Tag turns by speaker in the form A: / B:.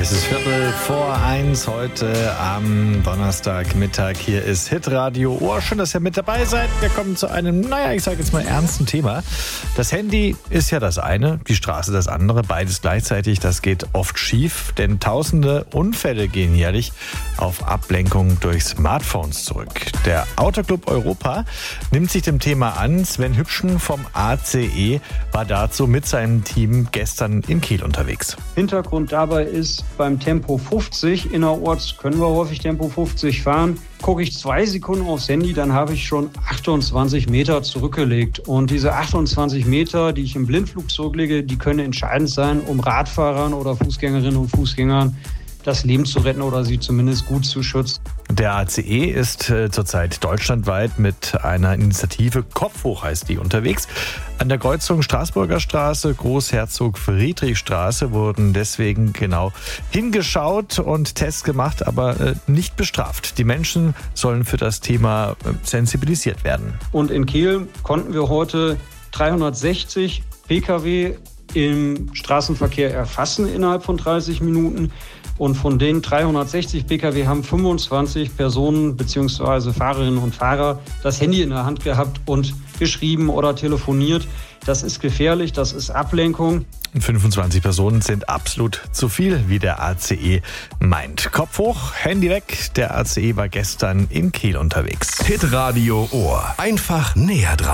A: Es ist 1:15 heute am Donnerstagmittag. Hier ist Hitradio Ohr. Schön, dass ihr mit dabei seid. Wir kommen zu einem, ich sage jetzt mal ernsten Thema. Das Handy ist ja das eine, die Straße das andere. Beides gleichzeitig, das geht oft schief, denn tausende Unfälle gehen jährlich auf Ablenkung durch Smartphones zurück. Der Autoclub Europa nimmt sich dem Thema an. Sven Hübschen vom ACE war dazu mit seinem Team gestern in Kiel unterwegs.
B: Hintergrund dabei ist, beim Tempo 50 innerorts können wir häufig Tempo 50 fahren. Gucke ich 2 Sekunden aufs Handy, dann habe ich schon 28 Meter zurückgelegt. Und diese 28 Meter, die ich im Blindflug zurücklege, die können entscheidend sein, um Radfahrern oder Fußgängerinnen und Fußgängern das Leben zu retten oder sie zumindest gut zu schützen.
A: Der ACE ist zurzeit deutschlandweit mit einer Initiative, Kopf hoch heißt die, unterwegs. An der Kreuzung Straßburger Straße, Großherzog-Friedrich-Straße wurden deswegen genau hingeschaut und Tests gemacht, aber nicht bestraft. Die Menschen sollen für das Thema sensibilisiert werden.
B: Und in Kiel konnten wir heute 360 Pkw im Straßenverkehr erfassen innerhalb von 30 Minuten. Und von den 360 Pkw haben 25 Personen bzw. Fahrerinnen und Fahrer das Handy in der Hand gehabt und geschrieben oder telefoniert. Das ist gefährlich, das ist Ablenkung.
A: 25 Personen sind absolut zu viel, wie der ACE meint. Kopf hoch, Handy weg. Der ACE war gestern in Kiel unterwegs.
C: Hitradio Ohr. Einfach näher dran.